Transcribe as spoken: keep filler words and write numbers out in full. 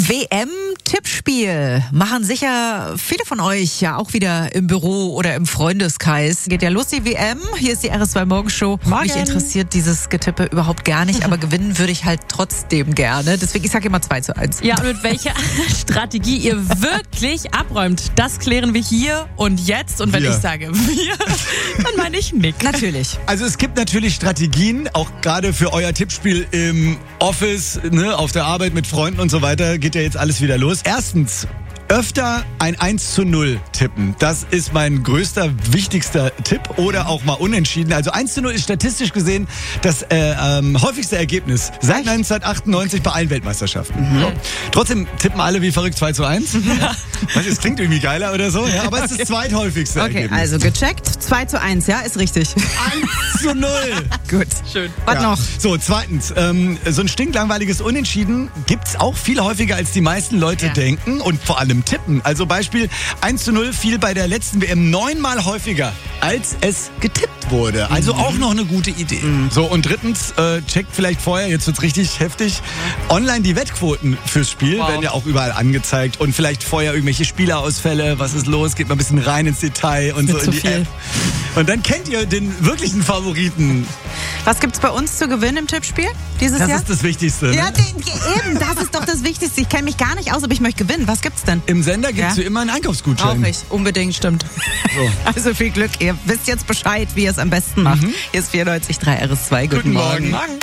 W M-Tippspiel machen sicher viele von euch ja auch wieder im Büro oder im Freundeskreis. Geht ja los, die W M. Hier ist die R S zwei Morgenshow. Morgen. Mich interessiert dieses Getippe überhaupt gar nicht, aber gewinnen würde ich halt trotzdem gerne. Deswegen, ich sage immer zwei zu eins. Ja, und mit welcher Strategie ihr wirklich abräumt, das klären wir hier und jetzt. Und wenn Wir. ich sage wir, dann meine ich Nick. Natürlich. Also es gibt natürlich Strategien, auch gerade für euer Tippspiel im Office, ne, auf der Arbeit mit Freunden und so weiter, geht ja jetzt alles wieder los. Erstens, öfter ein eins zu null tippen. Das ist mein größter, wichtigster Tipp. Oder auch mal unentschieden. Also eins zu null ist statistisch gesehen das äh, ähm, häufigste Ergebnis seit neunzehnhundertachtundneunzig bei allen Weltmeisterschaften. Mhm. So. Trotzdem tippen alle wie verrückt zwei zu eins. Ja. Das klingt irgendwie geiler oder so, ja, aber es ist das zweithäufigste Okay, Ergebnis. also gecheckt. zwei zu eins, ja, ist richtig. eins zu null. Gut. Schön. Was Ja. noch? So, zweitens, ähm, so ein stinklangweiliges Unentschieden gibt's auch viel häufiger, als die meisten Leute Ja. denken und vor allem tippen. Also Beispiel eins zu null fiel bei der letzten W M neunmal häufiger, als es getippt wurde. Also auch noch eine gute Idee. So, und drittens, äh, checkt vielleicht vorher, jetzt wird's richtig heftig, online die Wettquoten fürs Spiel, Wow. werden ja auch überall angezeigt und vielleicht vorher irgendwelche Spielerausfälle, was ist los, geht mal ein bisschen rein ins Detail und so Wird in zu die viel. App. Und dann kennt ihr den wirklichen Favoriten. Was gibt's bei uns zu gewinnen im Tippspiel dieses Das Jahr? ist das Wichtigste. Ne? Ja, die, die, eben, das ist doch das Wichtigste. Ich kenne mich gar nicht aus, aber ich möchte gewinnen. Was gibt's denn? Im Sender gibt es Ja? ja immer einen Auch Einkaufsgutschein. ich, unbedingt. Stimmt. So. Also viel Glück. Ihr wisst jetzt Bescheid, wie ihr es am besten macht. Hier ist vierundneunzig Komma drei R S zwei. Guten, Guten Morgen. Morgen.